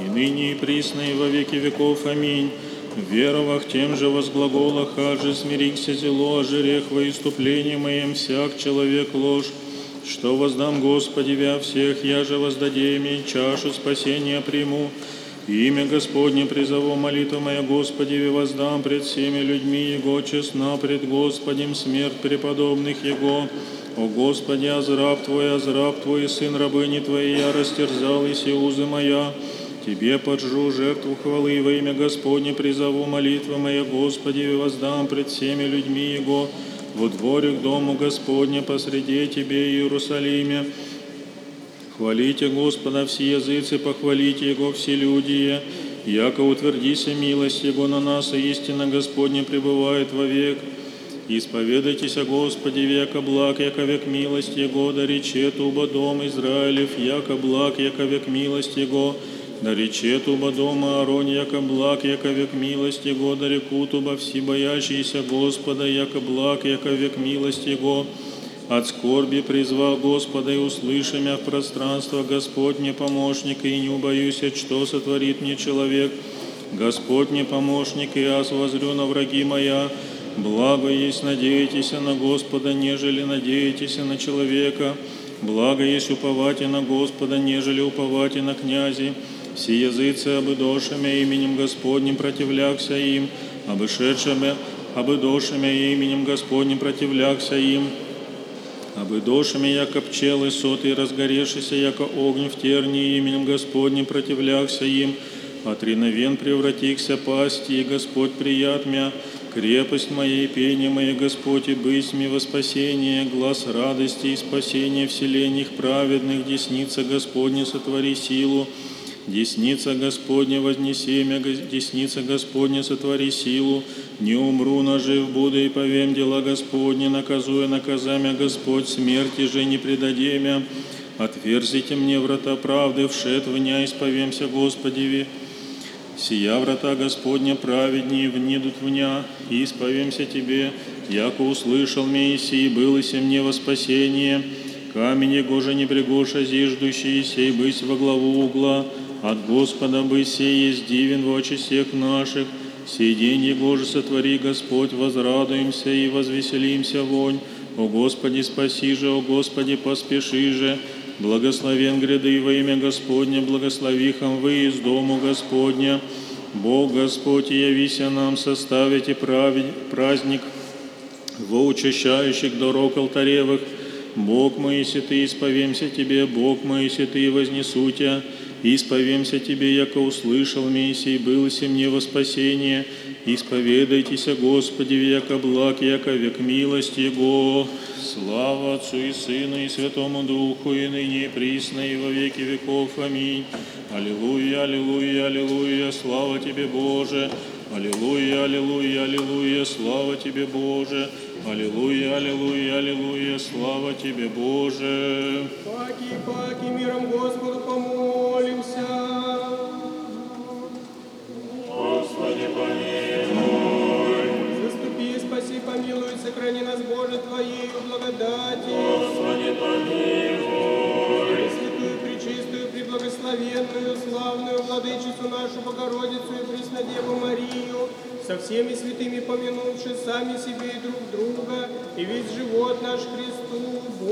ныне и присно и во веки веков. Аминь. Веровах тем же возглаголах, аже смирикся зело, аже рех во иступлении моем всяк человек ложь. Что воздам Господи вя всех, я же воздадем и чашу спасения приму. Имя Господне призову, молитва моя Господи воздам пред всеми людьми Его, честна пред Господем смерть преподобных Его. О Господи, азраб Твой, сын рабыни Твоей, я растерзал и узы моя. Тебе поджу жертву хвалы, во имя Господне призову, молитва моя Господи воздам пред всеми людьми Его. Во дворе к дому Господня посреди Тебе, Иерусалиме. Хвалите Господа все языцы, похвалите Его все люди, яко утвердися милость Его на нас, и истина Господня пребывает вовек. Исповедайтесь о Господе, яко благ, яко век милость Его, да речет уба дом Израилев, яко благ, яко век милость Его, да речет уба дома Аарон, яко благ, яко век милость Его, да рекут уба все боящиеся Господа, яко благ, яко век милость Его. От скорби призвал Господа, и услыши мя в пространство Господне помощник, и не убоюсь, что сотворит мне человек. Господне помощник, и аз возрю на враги моя. Благо есть надеетесь на Господа, нежели надеетесь на человека. Благо есть уповать на Господа, нежели уповать на князи. Все языцы обыдошами именем Господним противлякся им, обышедшими обыдошами именем Господним противлякся им. Обыдошами, яко пчелы соты, разгорешися, яко огонь в тернии, именем Господним противлякся им. От риновен превратихся пасти, и Господь прият мя. Крепость моей, пение мое, Господь, и бысь ми во спасение, глаз радости и спасения вселенних праведных, десница Господня сотвори силу. Десница Господня вознеси мя, десница Господня сотвори силу. Не умру, но жив буду, и повем дела Господни, наказуя наказамя Господь, смерти же не предадемя. Отверзите мне врата правды, вшед в ня, исповемся Господеви. Сия врата Господня праведнее внидут в ня, и исповемся Тебе, яко услышал Моисей, был и мне во спасение. Камень его же не пригоша зиждущий, сей бысь во главу угла, от Господа бы сей есть дивен в очи всех наших. Сей день его же сотвори, Господь, возрадуемся и возвеселимся вонь. О Господи, спаси же, о Господи, поспеши же. Благословен гряды во имя Господня, благословихом вы из дому Господня. Бог Господь, явися нам, составите праздник во учащающих дорог алтаревых. Бог мой, если Ты исповемся Тебе, Бог мой, если Ты вознесу Тебя, исповемся Тебе, яко услышал Моисей, был и мне во спасение. Исповедайтесь о Господе, яко благ, яко век милость Его. Слава Отцу и Сыну и Святому Духу, и ныне и присно, и во веки веков. Аминь. Аллилуйя, аллилуйя, аллилуйя, слава Тебе, Боже. Аллилуйя, аллилуйя, аллилуйя, слава Тебе, Боже. Аллилуйя, аллилуйя, аллилуйя, слава Тебе, Боже. Паки, паки, миром Господу помолимся. Господи, помилуй. Заступи, спаси, помилуй, сохрани нас, Боже, Твоею благодати. Господи, помилуй. Пресвятую, пречистую, преблагословенную, славную Владычицу нашу Богородицу и Преснодеву Марию, со всеми святыми помянувши сами себе и друг друга, и весь живот наш Христу,